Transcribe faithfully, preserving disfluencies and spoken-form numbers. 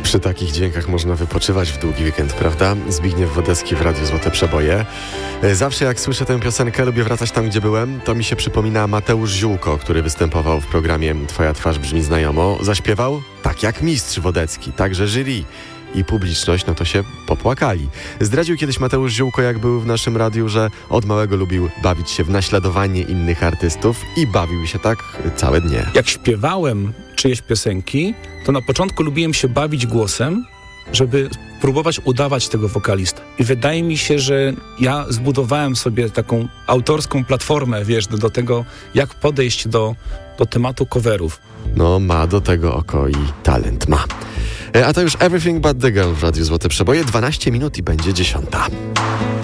Przy takich dźwiękach można wypoczywać w długi weekend, prawda? Zbigniew Wodecki w Radiu Złote Przeboje. Zawsze jak słyszę tę piosenkę, lubię wracać tam, gdzie byłem, to mi się przypomina Mateusz Ziółko, który występował w programie Twoja twarz brzmi znajomo. Zaśpiewał tak jak mistrz Wodecki, także jury i publiczność, no to się popłakali. Zdradził kiedyś Mateusz Ziółko, jak był w naszym radiu, że od małego lubił bawić się w naśladowanie innych artystów i bawił się tak całe dnie. Jak śpiewałem czyjeś piosenki, to na początku lubiłem się bawić głosem, żeby próbować udawać tego wokalista. I wydaje mi się, że ja zbudowałem sobie taką autorską platformę, wiesz, do, do tego, jak podejść do, do tematu coverów. No, ma do tego oko i talent ma. A to już Everything But The Girl w Radiu Złote Przeboje. dwanaście minut i będzie dziesiąta.